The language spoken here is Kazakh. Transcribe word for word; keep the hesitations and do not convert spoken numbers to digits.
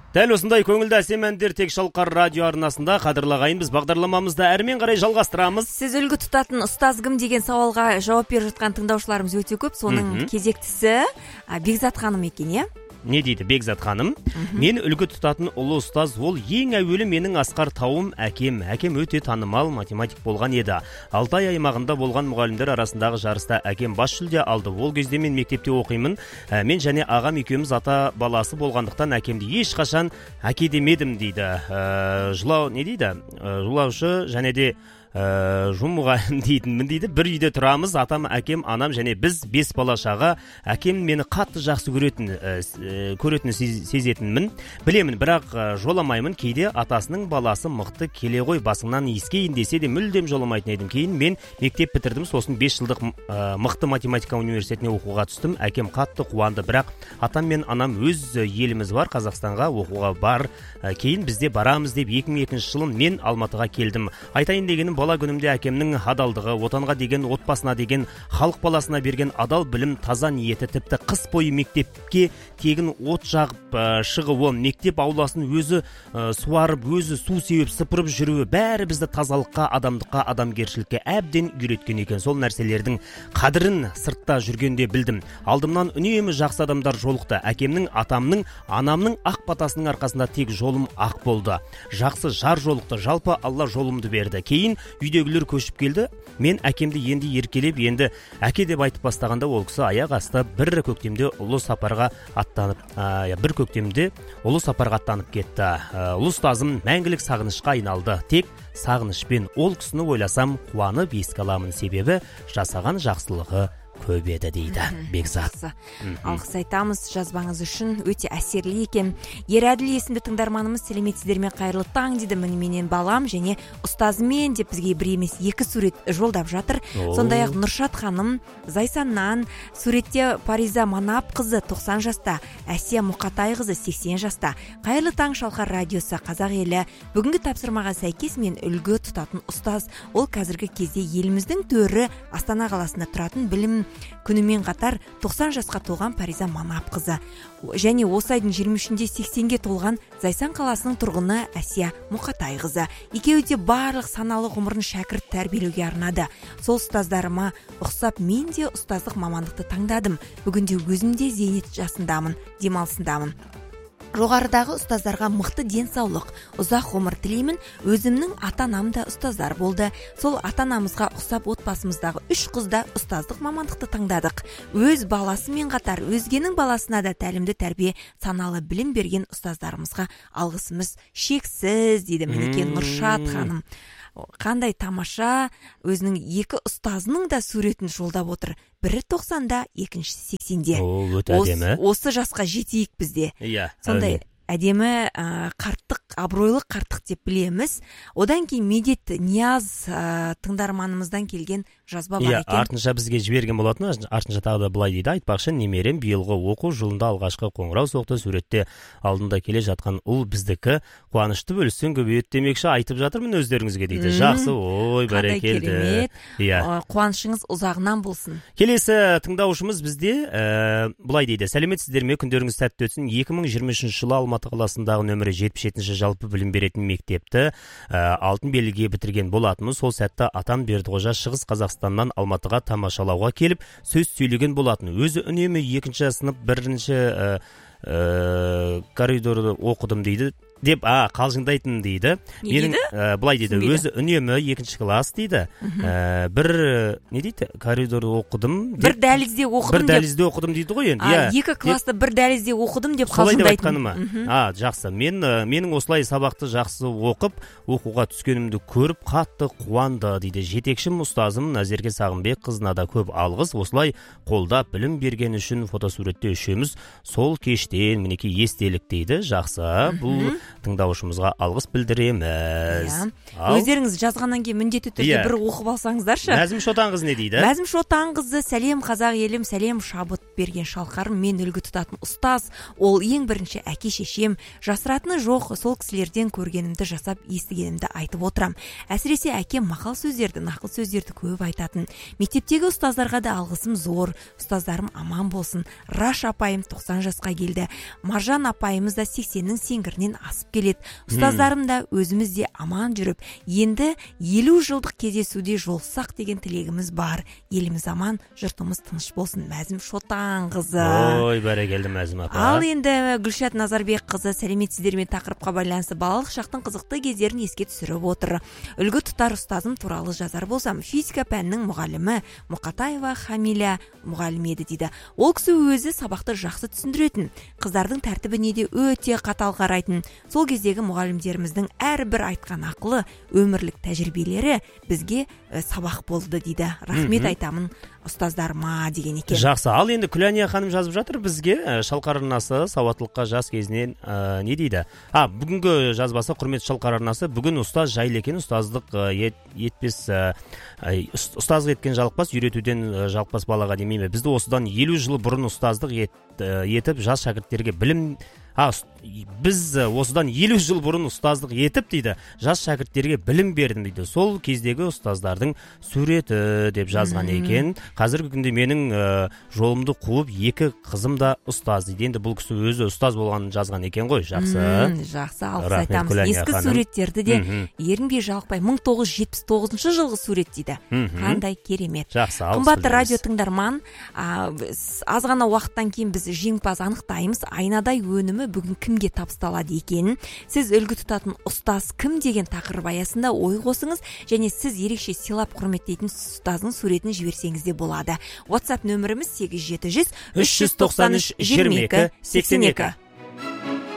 Дәл осындай көңілді әсем әндер тек Шалқар радио арнасында. Қадірлі ағайын, біз бағдарламамызды әрмен қарай жалғастырамыз. Сіз үлгі тұтатын ұстаз кім деген сауалға жауап беріп жатқан тыңдаушыларымыз өте көп. Соның кезектісі Бекзат ханым екен, иә? Не дейді Бекзат ханым? Мен үлгі тұтатын ұлы ұстаз, ол ең әуелі менің асқар тауым әкем. Әкем өте танымал математик болған еді. Алтай аймағында болған мұғалімдер арасындағы жарыста әкем бас жүлде алды. Ол кезде мен мектепте оқимын. Мен және ағам екеуміз ата баласы болғандықтан әкемді ешқашан әке демедім дейді. Жылау не дейді? Жылаушы және де жұмғайым дейтінмін дейді. Бір үйде тұрамыз, атам, әкем, анам және біз бес бала шаға. Әкем мені қатты жақсы көретін, көретін сезетінмін. Білемін, бірақ жоламаймын. Кейде атасының баласы мықты келе ғой, басыңнан иіскейін десе де мүлдем жоламайтын едім. Кейін мен мектеп бітірдім, сосын бес жылдық мықты математика университетіне оқуға түстім. Әкем қатты қуанды, бірақ атам мен анам өз еліміз бар, Қазақстанға оқуға бар. Кейін бізде барамыз деп екі мың екінші жылы мен Алматыға келдім. Айтайын дегенім, бала күнімде әкемнің адалдығы, отанға деген, отбасына деген, халық баласына берген адал білім, таза ниеті, тіпті қыс бойы мектепке тегін от жағып шығуы, мектеп ауласын өзі суарып, өзі су сеуіп, сыпырып жүруі, бәрі бізді тазалыққа, адамдыққа, адамгершілікке әбден үйреткен екен. Сол нәрселердің қадірін сыртта жүргенде білдім. Алдымнан үнемі жақсы адамдар жолықты. Әкемнің, атамның, анамның ақ батасының арқасында тек жолым ақ болды. Жақсы жар жолықты. Жалпы Алла жолымды берді. Кейін үйдегілер көшіп келді. Мен әкемді енді еркелеп, енді әке деп айтып бастағанда, ол кісі аяқ асты бір көктемде ұлы сапарға аттанып, ә, бір көктемде ұлы сапарға аттанып кетті. Ұлы ұстазым мәңгілік сағынышқа айналды. Тек сағынышпен ол кісіні ойласам, қуанып еске аламын, себебі жасаған жақсылығы көп еді дейді Бекзат. Алғыс айтамыз жазбаңыз үшін, өте әсерлі екен. Ерәділ есімді тыңдарманымыз, сәлеметсіздер ме, қайырлы таң дейді. Менен балам және ұстазымен деп бізге бір емес екі сурет жолдап жатыр. Сондай-ақ Нұршат ханым Зайсаннан, суретте Париза Манап қызы тоқсан жаста, Әсия Мұқатай қызы сексен жаста. Қайырлы таң Шалқар радиосы, қазақ елі. Бүгінгі тапсырмаға сәйкес мен үлгі тұтатын ұстаз. Ол қазіргі кезде еліміздің төрі Астана қаласында тұратын білім күнімен қатар тоқсан жасқа толған Париза Манап қызы. Және осы айдың жиырма үшінде сексенге толған Зайсан қаласының тұрғыны Әсия Мұқатай қызы. Екеуі де барлық саналы ғұмырын шәкірт тәрбиелеуге арнады. Сол ұстаздарыма ұқсап мен де ұстаздық мамандықты таңдадым. Бүгінде өзім де зейнет жасындамын, демалысындамын. Жоғарыдағы ұстаздарға мықты денсаулық, ұзақ ғұмыр тілеймін. Өзімнің ата-анам да ұстаздар болды. Сол ата-анамызға ұқсап отбасымыздағы үш қызда ұстаздық мамандықты таңдадық. Өз баласымен қатар өзгенің баласына да тәлімді тәрбие, саналы білім берген ұстаздарымызға алғысымыз шексіз дейді мінеке Нұршат ханым. Қандай тамаша, өзінің екі ұстазының да суретін жолдап отыр. Бірі тоқсанда, екіншісі сексенде. Ол өте әдемі. Осы жасқа жетейік бізде. Иә. Сондай әдемі қарттық, абыройлы қарттық деп білеміз. Одан кейін Медет Нияз тыңдарманымыздан келген жазба бар екен. Иә, артынша бізге жіберген болатын. Артынша тағы да былай дейді: айтпақшы, немерем биылғы оқу жылында алғашқы қоңырау соқты, суретте алдында келе жатқан ұл біздікі, қуанышты бөліссең көбейеді демекші айтып жатырмын өздеріңізге дейді. Жақсы, ой, бәрекелді. Иә. Қуанышыңыз ұзағынан болсын. Келесі тыңдаушымыз бізде былай дейді: сәлеметсіздер ме, күндеріңіз сәтті өтсін. екі мың жиырма үшінші жылы Алматы қаласындағы нөмірі жетпіс жетінші жалпы білім беретін мектепті алтын белгіге бітірген болатынмыз. Сол сәтті атам Бердіқожа Шығыс Қазақстаннан Алматыға тамашалауға келіп сөз сөйлеген болатын. Өзі үнемі екінші сынып бірінші коридорды оқыдым дейді деп а қалжыңдайтын дейді. Менің былай дейді: өзі үнемі екінші класс дейді. Бір не дейді? Коридорды оқыдым. Бір дәлізде оқыдым. Бір дәлізде оқыдым дейді ғой енді. Екі класты бір дәлізде оқыдым деп қалжыңдайтын. А, жақсы. Мен менің осылай сабақты жақсы оқып, оқуға түскенімді көріп қатты қуанды дейді. Жетекшім ұстазым Назерке Сағынбек қызына да көп алғыс. Осылай қолдап білім берген үшін фотосуретте үшеуміз сол кештен мінеки естелік дейді. Жақсы. Бұл тыңдаушымызға алғыс білдіреміз. Өздеріңіз жазғаннан кейін міндетті түрде бір оқып алсаңыздаршы. Мәзім Шотанқызы не дейді? Мәзім Шотанқызы: сәлем қазақ елім, сәлем шабыт берген шалқарым, мен үлгі тұтатын ұстаз. Ол ең бірінші әке шешем. Жасыратыны жоқ, сол кісілерден көргенімді жасап естігенімді айтып отырам. Әсіресе әкем мақал сөздерді, нақыл сөздерді көп айтатын. Мектептегі ұстаздарға да алғысым зор. Ұстаздарым аман болсын. Раш апайым тоқсан жасқа келді. дейді. Маржан апайымыз да сексеннің сеңгірінен асып келеді. Ұстаздарым да өзіміз де аман жүріп, енді елу жылдық кездесуде жолсақ деген тілегіміз бар. Еліміз аман, жұртымыз тыныш болсын. Мәзім Шотанқызы. Ой, бәрекелді Мәзім апа. Ал енді Гүлшат Назарбекқызы сәлеметсіздер ме тақырыпқа байланысты балалық шақтың қызықты кездерін еске түсіріп отыр. Үлгі тұтар ұстазым туралы жазар болсам, физика пәнінің мұғалімі Мұқатаева Хамиля мұғалім еді дейді. Ол кісі өзі сабақты жақсы түсіндіретін, қыздардың тәртібіне де өте қатал қарайтын. Сол кездегі мұғалімдеріміздің әрбір айтқан ақылы, өмірлік тәжірибелері бізге ә, сабақ болды дейді. Рахмет айтамын ұстаздарыма деген екен. Жақсы. Ал енді Күләния ханым жазып жатыр бізге, Шалқар арнасы сауаттылыққа жас кезінен ә, не дейді? А, бүгінгі жазбасы құрметті Шалқар арнасы, бүгін ұстаз жайлы екен, ұстаздық ә, ет, етпес ә, ұстаздық еткен жалықпас, үйретуден ә, жалықпас балаға демейме. Бізді осыдан елу жыл бұрын ұстаздық ет, ә, етіп жас шәкірттерге білім А, біз осыдан елу жыл бұрын ұстаздық етіп дейді, жас шәкірттерге білім бердім дейді. Сол кездегі ұстаздардың суреті деп жазған екен. Қазіргі күнде менің ә, жолымды қуып екі қызым да ұстаз дейді. Енді бұл кісі өзі ұстаз болғанын жазған екен ғой. Жақсы. Мм, жақсы, алғыс айтамыз. Ескі суреттерді де ерінбей жалықпай мың тоғыз жүз жетпіс тоғызыншы жылғы сурет дейді. Қандай керемет. Жақсы, алғыс. Қымбатты радио тыңдарман, аз ғана уақыттан кейін біз жеңімпаз анықтаймыз. Айнадай өнімі бүгін кімге табысталады екенін, сіз үлгі тұтатын ұстаз кім деген тақырып аясында ой қосыңыз, және сіз ерекше сыйлап құрметтейтін ұстаздың суретін жіберсеңіз де болады. WhatsApp нөміріміз сегіз жеті жүз үш жүз тоқсан үш жиырма екі сексен екі.